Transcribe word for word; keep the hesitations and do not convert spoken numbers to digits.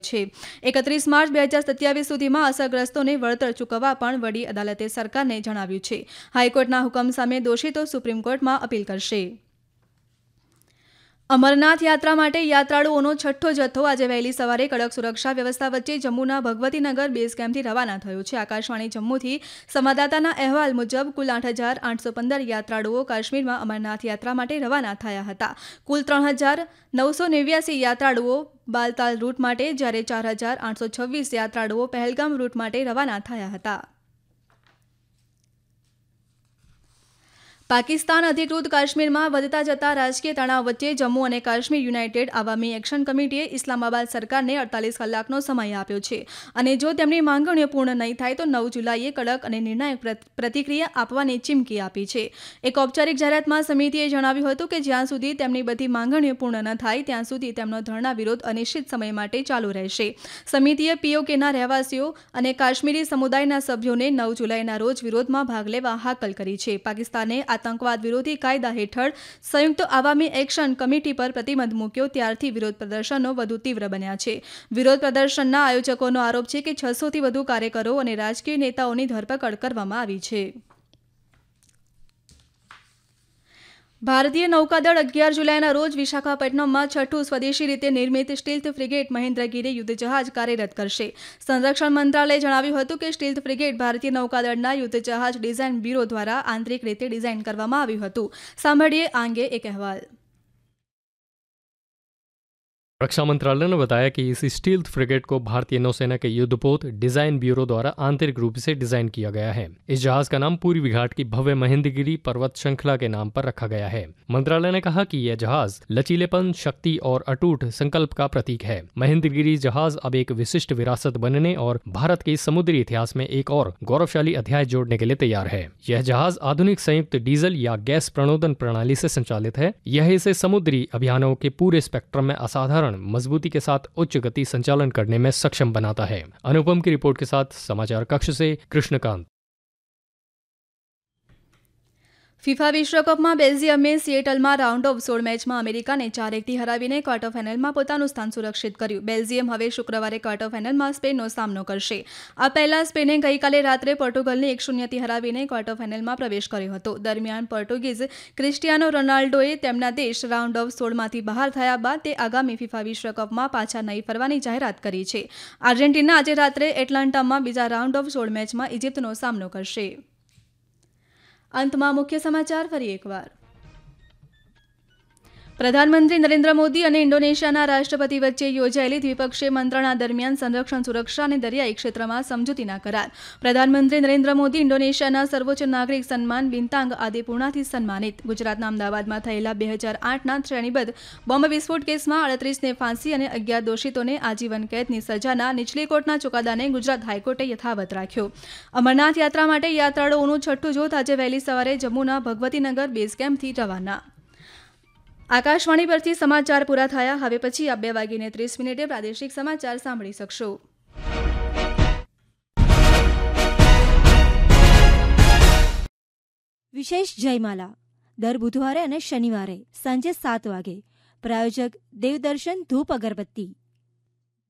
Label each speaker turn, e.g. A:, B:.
A: છે. એકત્રીસ માર્ચ બે હજાર સત્યાવીસ સુધીમાં અસરગ્રસ્તોને વળતર ચૂકવવા પણ વડી અદાલતે સરકારને જણાવ્યું છે. હાઈકોર્ટના હુકમ સામે દોષિતો સુપ્રીમ કોર્ટમાં અપીલ કરશે. અમરનાથ યાત્રા માટે યાત્રાળુઓનો છઠ્ઠો જથ્થો આજે વહેલી સવારે કડક સુરક્ષા વ્યવસ્થા વચ્ચે જમ્મુના ભગવતીનગર બેઝ કેમ્પથી રવાના થયો છે. આકાશવાણી જમ્મુથી સંવાદદાતાના અહેવાલ મુજબ કુલ આઠ હજાર આઠસો પંદર યાત્રાળુઓ કાશ્મીરમાં અમરનાથ યાત્રા માટે રવાના થયા હતા. કુલ ત્રણ હજાર નવસો નેવ્યાસી યાત્રાળુઓ બાલતાલ રૂટ માટે જ્યારે ચાર હજાર આઠસો છવ્વીસ યાત્રાળુઓ પહેલગામ રૂટ માટે રવાના થયા હતા. પાકિસ્તાન અધિકૃત કાશ્મીરમાં વધતા જતા રાજકીય તણાવ વચ્ચે જમ્મુ અને કાશ્મીર યુનાઇટેડ આવામી એક્શન કમિટીએ ઇસ્લામાબાદ સરકારને અડતાલીસ કલાકનો સમય આપ્યો છે અને જો તેમની માંગણીઓ પૂર્ણ નહીં થાય તો નવ જુલાઈએ કડક અને નિર્ણાયક પ્રતિક્રિયા આપવાની ચીમકી આપી છે. એક ઔપચારિક જાહેરાતમાં સમિતિએ જણાવ્યું હતું કે જ્યાં સુધી તેમની બધી માંગણીઓ પૂર્ણ ન થાય ત્યાં સુધી તેમનો ધરણા વિરોધ અનિશ્ચિત સમય માટે ચાલુ રહેશે. સમિતિએ પીઓકેના રહેવાસીઓ અને કાશ્મીરી સમુદાયના સભ્યોને નવ જુલાઈના રોજ વિરોધમાં ભાગ લેવા હાકલ કરી છે. પાકિસ્તાને આતંકવાદ વિરોધી કાયદા હેઠળ સંયુક્ત આવામી એક્શન કમિટી પર પ્રતિબંધ મૂક્યો ત્યારથી વિરોધ પ્રદર્શનો વધુ તીવ્ર બન્યા છે. વિરોધ પ્રદર્શનના આયોજકોનો આરોપ છે કે છસોથી વધુ કાર્યકરો અને રાજકીય નેતાઓની ધરપકડ કરવામાં આવી છે. ભારતીય નૌકાદળ અગિયાર જુલાઈના રોજ વિશાખાપટ્ટનમમાં છઠ્ઠું સ્વદેશી રીતે નિર્મિત સ્ટીલ્થ ફ્રિગેટ મહેન્દ્રગીરી યુદ્ધ જહાજ કાર્યરત કરશે. સંરક્ષણ મંત્રાલયે જણાવ્યું હતું કે સ્ટીલ્થ ફ્રિગેટ ભારતીય નૌકાદળના યુદ્ધ જહાજ ડિઝાઇન બ્યુરો દ્વારા આંતરિક રીતે ડિઝાઇન કરવામાં આવ્યું હતું. સાંભળીએ આ અંગે એક અહેવાલ.
B: रक्षा मंत्रालय ने बताया कि इस स्टील्थ फ्रिगेट को भारतीय नौसेना के युद्धपोत डिजाइन ब्यूरो द्वारा आंतरिक रूप से डिजाइन किया गया है. इस जहाज का नाम पूरी विघाट की भव्य महेंद्रगिरी पर्वत श्रृंखला के नाम पर रखा गया है. मंत्रालय ने कहा कि यह जहाज लचीलेपन, शक्ति और अटूट संकल्प का प्रतीक है. महेंद्रगिरी जहाज अब एक विशिष्ट विरासत बनने और भारत के समुद्री इतिहास में एक और गौरवशाली अध्याय जोड़ने के लिए तैयार है. यह जहाज आधुनिक संयुक्त डीजल या गैस प्रणोदन प्रणाली से संचालित है. यह इसे समुद्री अभियानों के पूरे स्पेक्ट्रम में असाधारण मजबूती के साथ उच्च गति संचालन करने में सक्षम बनाता है. अनुपम की रिपोर्ट के साथ समाचार कक्ष से कृष्णकांत.
A: ફિફા વિશ્વકપમાં બેલ્જિયમે સિએટલમાં રાઉન્ડ ઓફ સોળ મેચમાં અમેરિકાને ચાર એકથી હરાવીને ક્વાર્ટર ફાઇનલમાં પોતાનું સ્થાન સુરક્ષિત કર્યું. બેલ્જિયમ હવે શુક્રવારે ક્વાર્ટર ફાઇનલમાં સ્પેનનો સામનો કરશે. આ પહેલા સ્પેને ગઈકાલે રાત્રે પોર્ટુગલને એક શૂન્યથી હરાવીને ક્વાર્ટર ફાઇનલમાં પ્રવેશ કર્યો હતો. દરમિયાન પોર્ટુગીઝ ક્રિસ્ટિયાનો રોનાલ્ડોએ તેમના દેશ રાઉન્ડ ઓફ સોળમાંથી બહાર થયા બાદ તે આગામી ફિફા વિશ્વકપમાં પાછા નહીં ફરવાની જાહેરાત કરી છે. આર્જેન્ટિના આજે રાત્રે એટલાન્ટામાં બીજા રાઉન્ડ ઓફ સોળ મેચમાં ઇજિપ્તનો સામનો કરશે. અંતમાં મુખ્ય સમાચાર ફરી એકવાર. પ્રધાનમંત્રી નરેન્દ્ર મોદી અને ઇન્ડોનેશિયાના રાષ્ટ્રપતિ વચ્ચે યોજાયેલી દ્વિપક્ષીય મંત્રણા દરમિયાન સંરક્ષણ, સુરક્ષા અને દરિયાઈ ક્ષેત્રમાં સમજૂતીના કરાર. પ્રધાનમંત્રી નરેન્દ્ર મોદી ઇન્ડોનેશિયાના સર્વોચ્ચ નાગરિક સન્માન બિન્તાંગ આદિપૂર્ણાથી સન્માનિત. ગુજરાતના અમદાવાદમાં થયેલા બે હજાર આઠના શ્રેણીબદ્ધ બોમ્બ વિસ્ફોટ કેસમાં અડત્રીસને ફાંસી અને અગિયાર દોષિતોને આજીવન કેદની સજાના નીચલી કોર્ટના ચુકાદાને ગુજરાત હાઈકોર્ટે યથાવત રાખ્યો. અમરનાથ યાત્રા માટે યાત્રાળુઓનું છઠ્ઠું જૂથ આજે વહેલી સવારે જમ્મુના ભગવતીનગર બેઝ કેમ્પથી રવાના. આકાશવાણી પરથી સમાચાર પૂરા થયા. હવે પછી આપ બે વાગીને ત્રીસ મિનિટે પ્રાદેશિક સમાચાર સાંભળી શકશો.
C: વિશેષ જયમાલા દર બુધવારે અને શનિવારે સાંજે સાત વાગે. પ્રાયોજક દેવદર્શન ધૂપ અગરબત્તી.